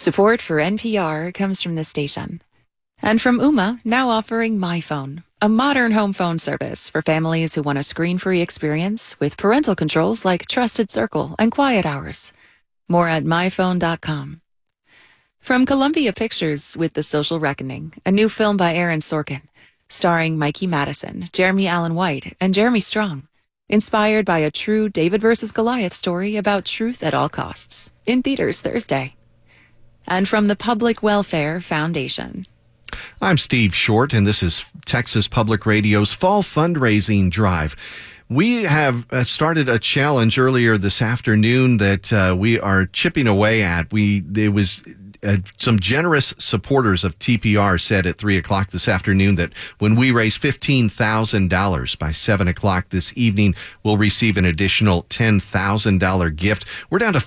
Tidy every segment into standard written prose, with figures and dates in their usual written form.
Support for NPR comes from this station. And from Ooma, now offering MyPhone, a modern home phone service for families who want a screen-free experience with parental controls like Trusted Circle and Quiet Hours. More at myphone.com. From Columbia Pictures with The Social Reckoning, a new film by Aaron Sorkin, starring Mikey Madison, Jeremy Allen White, and Jeremy Strong. Inspired by a true David versus Goliath story about truth at all costs. In theaters Thursday. And from the Public Welfare Foundation. I'm Steve Short, and this is Texas Public Radio's Fall Fundraising Drive. We have started a challenge earlier this afternoon that we are chipping away at. Some generous supporters of TPR said at 3 o'clock this afternoon that when we raise $15,000 by 7 o'clock this evening, we'll receive an additional $10,000 gift. We're down to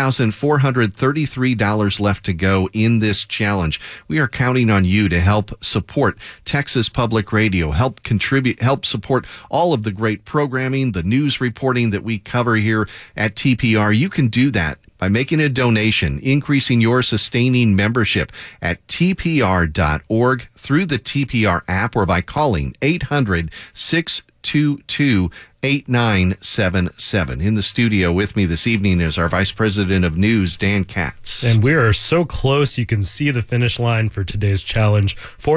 $4,433 left to go in this challenge. We are counting on you to help support Texas Public Radio, help support all of the great programming, the news reporting that we cover here at TPR. You can do that by making a donation, increasing your sustaining membership at tpr.org through the TPR app or by calling 800-622-8977. In the studio with me this evening is our Vice President of News, Dan Katz. And we are so close you can see the finish line for today's challenge.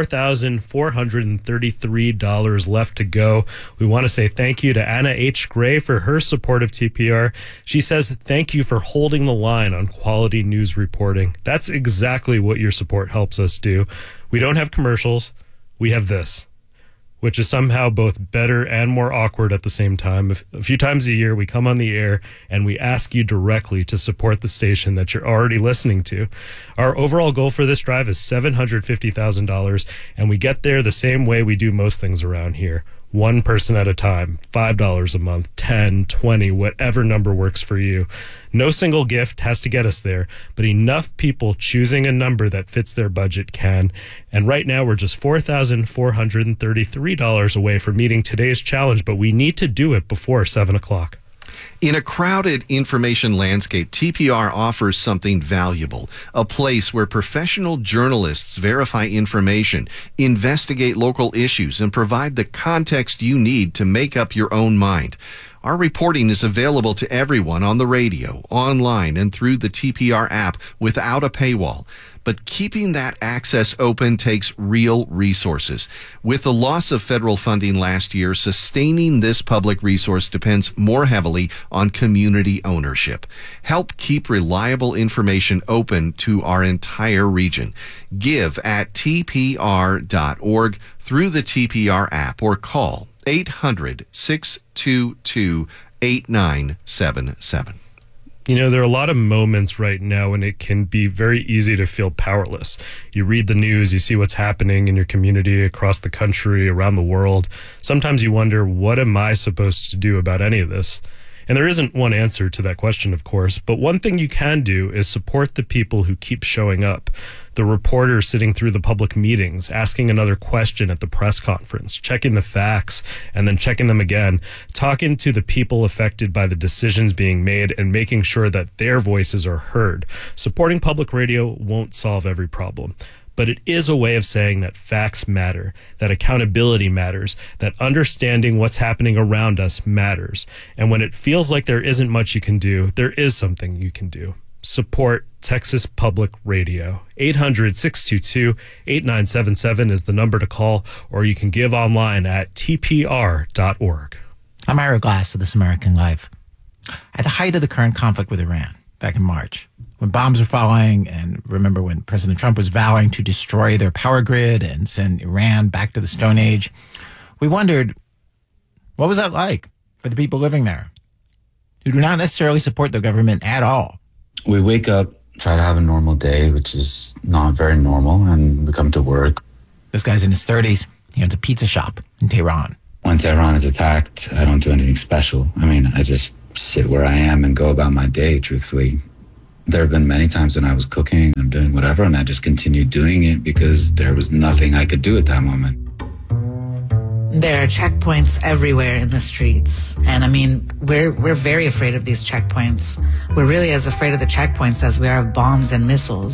$4,433 left to go. We want to say thank you to Anna H. Gray for her support of TPR. She says, thank you for holding the line on quality news reporting. That's exactly what your support helps us do. We don't have commercials. We have this, which is somehow both better and more awkward at the same time. A few times a year, we come on the air and we ask you directly to support the station that you're already listening to. Our overall goal for this drive is $750,000, and we get there the same way we do most things around here. One person at a time, $5 a month, 10, 20, whatever number works for you. No single gift has to get us there, but enough people choosing a number that fits their budget can. And right now we're just $4,433 away from meeting today's challenge, but we need to do it before 7 o'clock. In a crowded information landscape, TPR offers something valuable, a place where professional journalists verify information, investigate local issues, and provide the context you need to make up your own mind. Our reporting is available to everyone on the radio, online, and through the TPR app without a paywall. But keeping that access open takes real resources. With the loss of federal funding last year, sustaining this public resource depends more heavily on community ownership. Help keep reliable information open to our entire region. Give at tpr.org through the TPR app or call 800-622-8977. You know, there are a lot of moments right now when it can be very easy to feel powerless. You read the news, you see what's happening in your community, across the country, around the world. Sometimes you wonder, what am I supposed to do about any of this? And there isn't one answer to that question, of course, but one thing you can do is support the people who keep showing up. The reporters sitting through the public meetings, asking another question at the press conference, checking the facts, and then checking them again, talking to the people affected by the decisions being made and making sure that their voices are heard. Supporting public radio won't solve every problem, but it is a way of saying that facts matter, that accountability matters, that understanding what's happening around us matters. And when it feels like there isn't much you can do, there is something you can do. Support Texas Public Radio. 800-622-8977 is the number to call, or you can give online at tpr.org. I'm Ira Glass of This American Life. At the height of the current conflict with Iran, back in March, when bombs were falling, and remember when President Trump was vowing to destroy their power grid and send Iran back to the Stone Age, we wondered, what was that like for the people living there who do not necessarily support the government at all? We wake up, try to have a normal day, which is not very normal, and we come to work. This guy's in his 30s. He owns a pizza shop in Tehran. When Tehran is attacked, I don't do anything special. I mean, I just sit where I am and go about my day, truthfully. There have been many times when I was cooking and doing whatever, and I just continued doing it because there was nothing I could do at that moment. There are checkpoints everywhere in the streets. And I mean, we're very afraid of these checkpoints. We're really as afraid of the checkpoints as we are of bombs and missiles.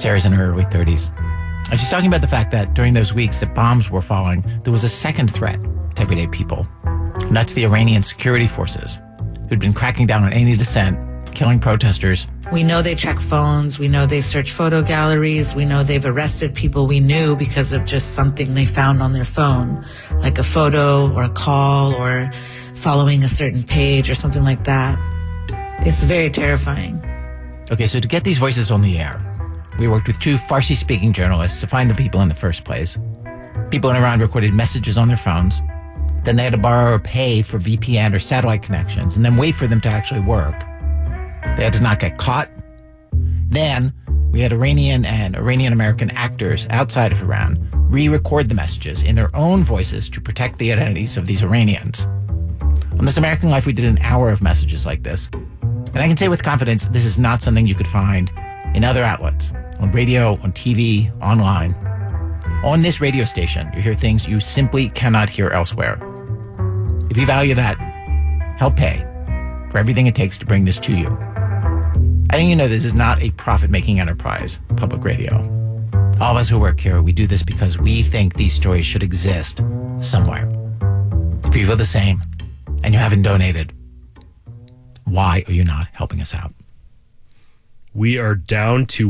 Sarah's in her early 30s. And she's talking about the fact that during those weeks that bombs were falling, there was a second threat to everyday people. And that's the Iranian security forces, who'd been cracking down on any dissent, killing protesters. We know they check phones. We know they search photo galleries. We know they've arrested people we knew because of just something they found on their phone, like a photo or a call or following a certain page or something like that. It's very terrifying. Okay, so to get these voices on the air, we worked with 2 Farsi-speaking journalists to find the people in the first place. People in Iran recorded messages on their phones. Then they had to borrow or pay for VPN or satellite connections and then wait for them to actually work. They had to not get caught. Then we had Iranian and Iranian-American actors outside of Iran re-record the messages in their own voices to protect the identities of these Iranians. On This American Life, we did an hour of messages like this. And I can say with confidence, this is not something you could find in other outlets, on radio, on TV, online. On this radio station, you hear things you simply cannot hear elsewhere. If you value that, help pay for everything it takes to bring this to you. I think you know this is not a profit-making enterprise, public radio. All of us who work here, we do this because we think these stories should exist somewhere. If you feel the same and you haven't donated, why are you not helping us out? We are down to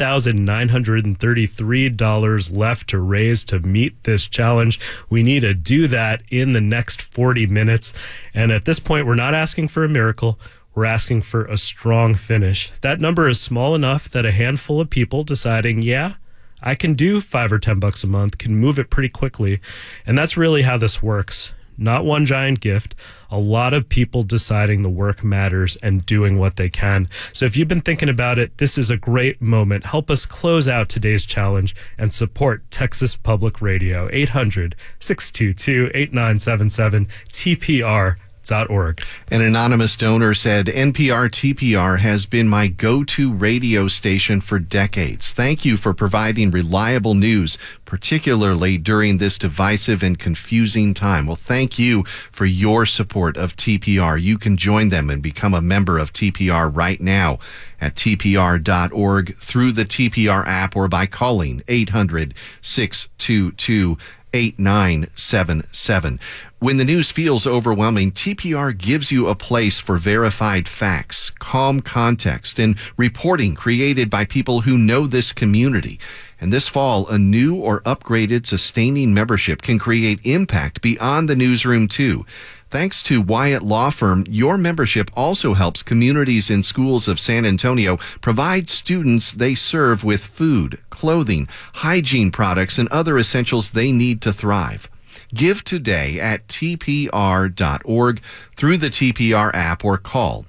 $1,933 left to raise to meet this challenge. We need to do that in the next 40 minutes. And at this point, we're not asking for a miracle. We're asking for a strong finish. That number is small enough that a handful of people deciding, yeah, I can do $5 or $10 a month, can move it pretty quickly. And that's really how this works. Not one giant gift, a lot of people deciding the work matters and doing what they can. So if you've been thinking about it, this is a great moment. Help us close out today's challenge and support Texas Public Radio. 800-622-8977, TPR.org. An anonymous donor said, NPR TPR has been my go-to radio station for decades. Thank you for providing reliable news, particularly during this divisive and confusing time. Well, thank you for your support of TPR. You can join them and become a member of TPR right now at TPR.org through the TPR app or by calling 800-622-8977. When the news feels overwhelming, TPR gives you a place for verified facts, calm context, and reporting created by people who know this community. And this fall, a new or upgraded sustaining membership can create impact beyond the newsroom, too. Thanks to Wyatt Law Firm, your membership also helps communities in schools of San Antonio provide students they serve with food, clothing, hygiene products, and other essentials they need to thrive. Give today at TPR.org through the TPR app or call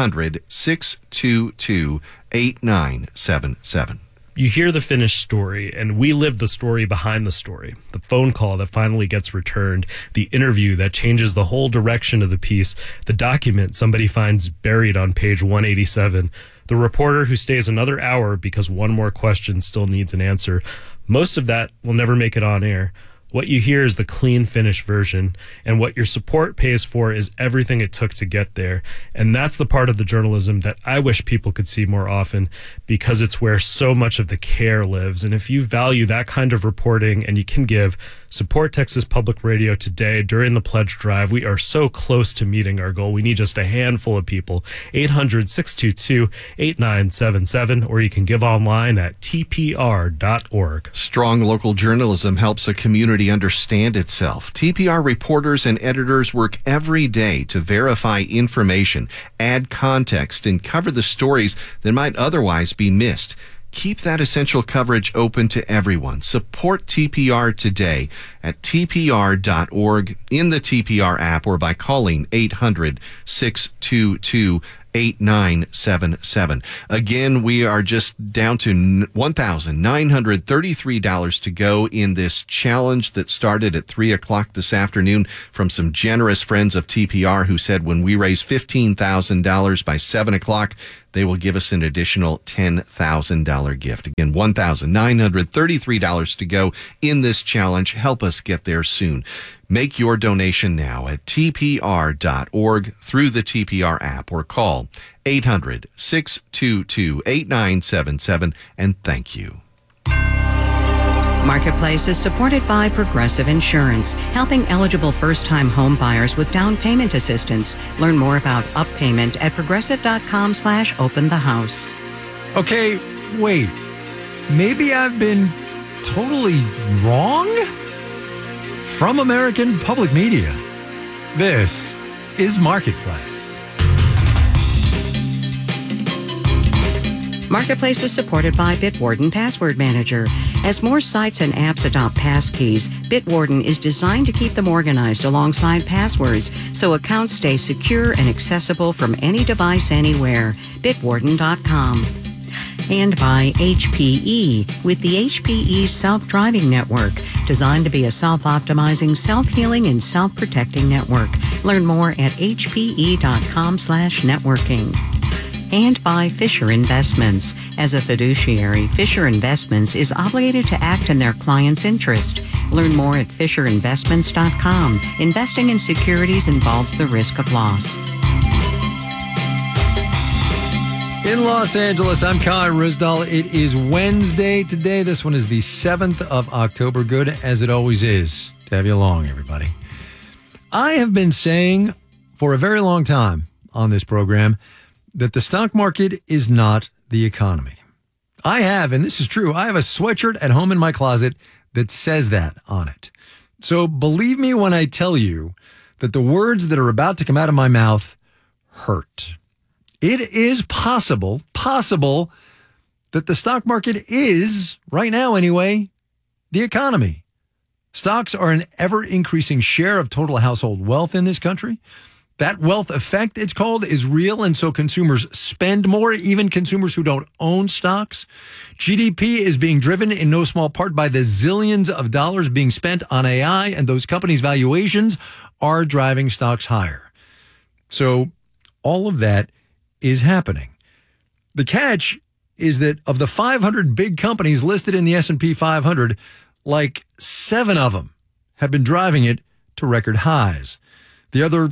800-622-8977. You hear the finished story, and we live the story behind the story. The phone call that finally gets returned, the interview that changes the whole direction of the piece, the document somebody finds buried on page 187, the reporter who stays another hour because one more question still needs an answer. Most of that will never make it on air. What you hear is the clean, finished version, and what your support pays for is everything it took to get there. And that's the part of the journalism that I wish people could see more often, because it's where so much of the care lives. And if you value that kind of reporting and you can give, support Texas Public Radio today during the pledge drive. We are so close to meeting our goal. We need just a handful of people. 800-622-8977, or you can give online at TPR.org. Strong local journalism helps a community understand itself. TPR reporters and editors work every day to verify information, add context, and cover the stories that might otherwise be missed. Keep that essential coverage open to everyone. Support TPR today at TPR.org, in the TPR app, or by calling 800-622-8977. Again, we are just down to $1,933 to go in this challenge that started at 3 o'clock this afternoon from some generous friends of TPR who said when we raise $15,000 by 7 o'clock, they will give us an additional $10,000 gift. Again, $1,933 to go in this challenge. Help us get there soon. Make your donation now at tpr.org through the TPR app or call 800-622-8977 and thank you. Marketplace is supported by Progressive Insurance, helping eligible first-time home buyers with down payment assistance. Learn more about Up Payment at progressive.com/openthehouse. Okay, wait. Maybe I've been totally wrong? From American Public Media, this is Marketplace. Marketplace is supported by Bitwarden Password Manager. As more sites and apps adopt passkeys, Bitwarden is designed to keep them organized alongside passwords so accounts stay secure and accessible from any device anywhere. Bitwarden.com. And by HPE with the HPE Self-Driving Network, designed to be a self-optimizing, self-healing, and self-protecting network. Learn more at hpe.com/networking. And by Fisher Investments. As a fiduciary, Fisher Investments is obligated to act in their client's interest. Learn more at fisherinvestments.com. Investing in securities involves the risk of loss. In Los Angeles, I'm Kai Ryssdal. It is Wednesday today. This one is the 7th of October. Good as it always is to have you along, everybody. I have been saying for a very long time on this program that the stock market is not the economy. I have, and this is true, I have a sweatshirt at home in my closet that says that on it. So believe me when I tell you that the words that are about to come out of my mouth hurt. It is possible that the stock market is, right now anyway, the economy. Stocks are an ever-increasing share of total household wealth in this country. That wealth effect, it's called, is real, and so consumers spend more, even consumers who don't own stocks. GDP is being driven in no small part by the zillions of dollars being spent on AI, and those companies' valuations are driving stocks higher. So all of that is happening. The catch is that of the 500 big companies listed in the S&P 500, like 7 of them have been driving it to record highs. The other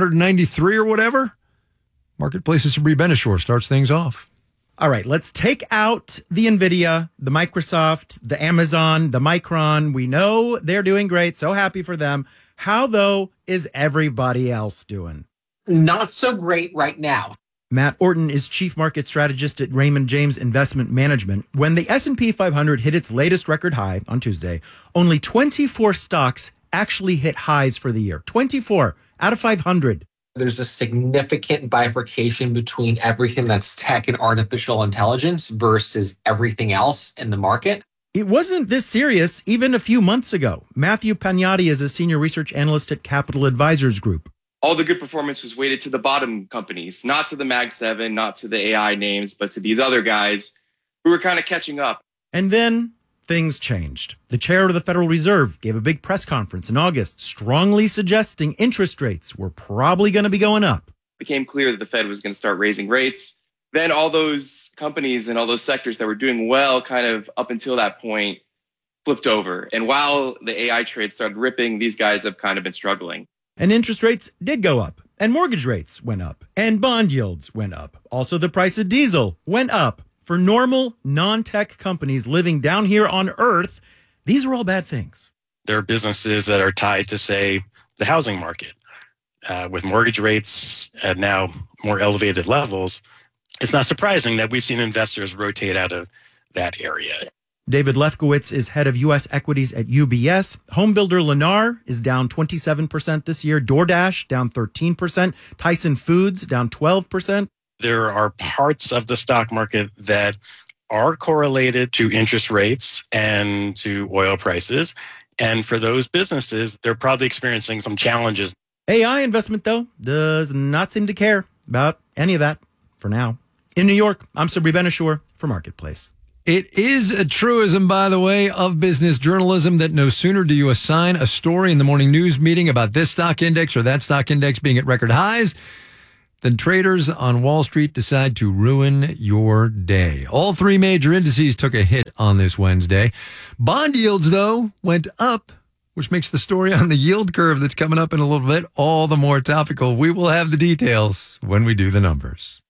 493 or whatever, Marketplace's Sabri Benishore starts things off. All right, let's take out the NVIDIA, the Microsoft, the Amazon, the Micron. We know they're doing great. So happy for them. How, though, is everybody else doing? Not so great right now. Matt Orton is chief market strategist at Raymond James Investment Management. When the S&P 500 hit its latest record high on Tuesday, only 24 stocks actually hit highs for the year. 24 out of 500. There's a significant bifurcation between everything that's tech and artificial intelligence versus everything else in the market. It wasn't this serious even a few months ago. Matthew Pagnotti is a senior research analyst at Capital Advisors Group. All the good performance was weighted to the bottom companies, not to the Mag 7, not to the AI names, but to these other guys who were kind of catching up. And then things changed. The chair of the Federal Reserve gave a big press conference in August, strongly suggesting interest rates were probably going to be going up. It became clear that the Fed was going to start raising rates. Then all those companies and all those sectors that were doing well kind of up until that point flipped over. And while the AI trade started ripping, these guys have kind of been struggling. And interest rates did go up, and mortgage rates went up, and bond yields went up. Also, the price of diesel went up. For normal, non-tech companies living down here on Earth, these are all bad things. There are businesses that are tied to, say, the housing market. With mortgage rates at now more elevated levels, it's not surprising that we've seen investors rotate out of that area. David Lefkowitz is head of U.S. equities at UBS. Homebuilder Lennar is down 27% this year. DoorDash down 13%. Tyson Foods down 12%. There are parts of the stock market that are correlated to interest rates and to oil prices. And for those businesses, they're probably experiencing some challenges. AI investment, though, does not seem to care about any of that for now. In New York, I'm Sabri Benishore for Marketplace. It is a truism, by the way, of business journalism that no sooner do you assign a story in the morning news meeting about this stock index or that stock index being at record highs than traders on Wall Street decide to ruin your day. All 3 major indices took a hit on this Wednesday. Bond yields, though, went up which makes the story on the yield curve that's coming up in a little bit all the more topical. We will have the details when we do the numbers.